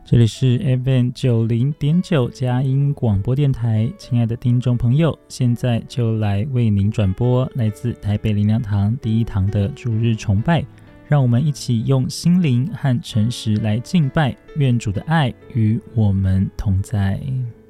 这里是 FM90.9 佳音广播电台，亲爱的听众朋友，现在就来为您转播来自台北灵粮堂第一堂的主日崇拜，让我们一起用心灵和诚实来敬拜，愿主的爱与我们同在。